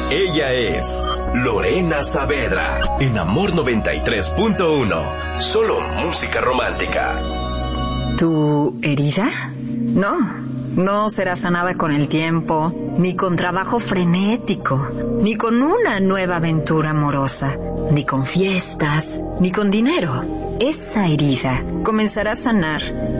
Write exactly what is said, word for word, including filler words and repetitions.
Ella es Lorena Saavedra, en Amor noventa y tres punto uno. Solo música romántica. ¿Tu herida? No, no será sanada con el tiempo, ni con trabajo frenético, ni con una nueva aventura amorosa, ni con fiestas, ni con dinero. Esa herida comenzará a sanar